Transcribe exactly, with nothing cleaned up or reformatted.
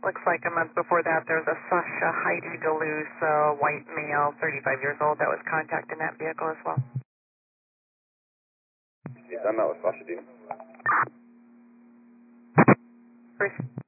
Looks like a month before that there was a Sasha Heidi Duluth, uh, white male, thirty-five years old, that was contacting that vehicle as well. Yes, I'm out with Sasha, Dean. First